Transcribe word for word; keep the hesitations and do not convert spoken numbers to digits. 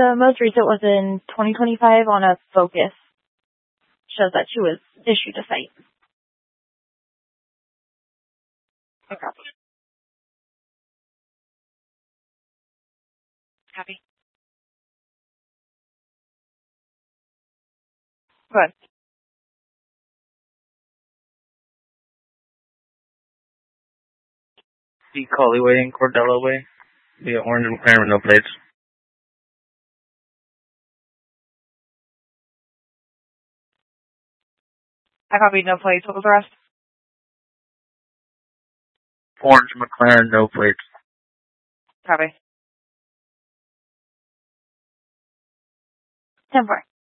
The most recent was in twenty twenty-five on a Focus. Shows that she was issued a cite. No problem. Copy. Good. The Colley Way and Cordella Way. The orange and McLaren with no plates. I copied no plates. What was the rest? Orange McLaren, no plates. Copy. ten four.